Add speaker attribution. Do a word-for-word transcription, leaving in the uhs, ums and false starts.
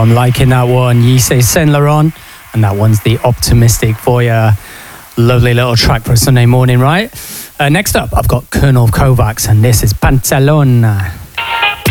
Speaker 1: I'm liking that one. Yves Saint Laurent, and that one's the Optimistic Voyeur. Lovely little track for a Sunday morning, right? Uh, next up, I've got Colonel Kovacs, and this is Pantalon.